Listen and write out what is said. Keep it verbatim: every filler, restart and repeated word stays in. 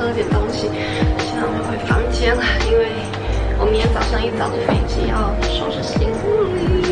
喝点东西，现在我就回房间了，因为我明天早上一早的飞机要收拾行李。